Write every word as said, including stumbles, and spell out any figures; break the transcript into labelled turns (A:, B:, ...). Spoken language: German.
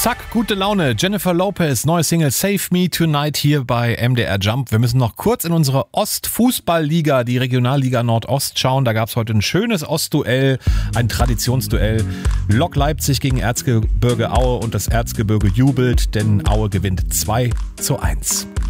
A: Zack, gute Laune. Jennifer Lopez, neue Single Save Me Tonight hier bei M D R Jump. Wir müssen noch kurz in unsere Ostfußballliga, die Regionalliga Nordost schauen. Da gab es heute ein schönes Ostduell, ein Traditionsduell. Lok Leipzig gegen Erzgebirge Aue und das Erzgebirge jubelt, denn Aue gewinnt zwei zu eins.